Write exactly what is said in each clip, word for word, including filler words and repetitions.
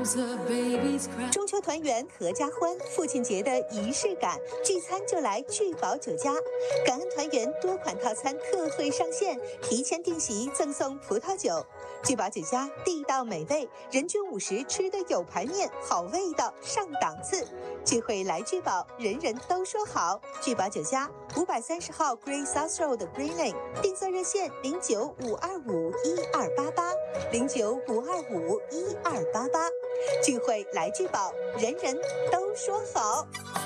中秋团圆合家欢，父亲节的仪式感，聚餐就来聚宝酒家。感恩团圆多款套餐特惠上线，提前订席赠送葡萄酒。聚宝酒家地道美味，人均五十吃的有排面，好味道上档次。聚会来聚宝，人人都说好。聚宝酒家五百三十号 Green South Road Green Lane， 订座热线零九五二五一二八八零九五二五一二八八。聚会来聚宝，人人都说好。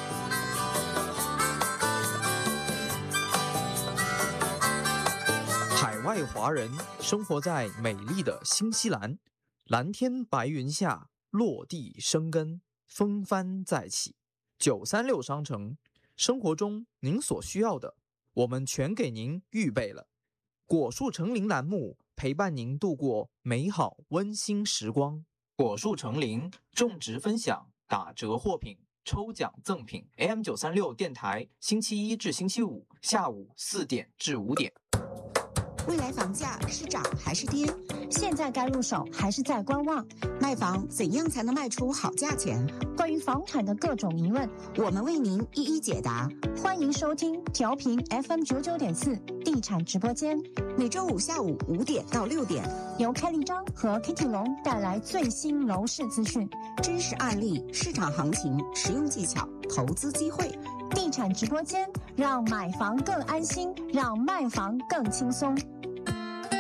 海外华人生活在美丽的新西兰，蓝天白云下落地生根，风帆再起。九三六商城，生活中您所需要的，我们全给您预备了。果树成林栏目陪伴您度过美好温馨时光。果树成林种植分享打折货品抽奖赠品 A M 九三六 电台星期一至星期五下午四点至五点。 未来房价是涨还是跌？ 现在该入手还是在观望？ 卖房怎样才能卖出好价钱？ 关于房产的各种疑问， 我们为您一一解答。 欢迎收听调频 F M 九九点四地产直播间， 每周五下午五点到六点， 由开立章和 Kitty 龙带来最新楼市资讯、 真实案例、市场行情、实用技巧、投资机会。 地产直播间，让买房更安心，让卖房更轻松。